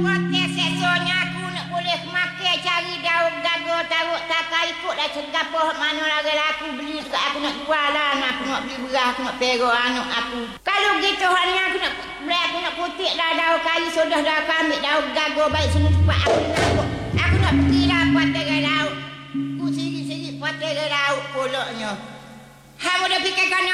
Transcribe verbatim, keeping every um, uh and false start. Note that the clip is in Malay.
Potes esoknya aku nak boleh makan cari daun gago taruh takar ikut dah segapoh mana lagi aku beli dekat aku nak jualan aku nak beli beras aku nak perok anak aku. Kalau gitu hanya aku nak beli aku nak putik dah daun kayu sudah dah aku ambil daun gago baik sini cepat aku nak aku nak pergi lah potes daun. Ku siri-siri potes daun pulaknya. Kamu dah fikirkan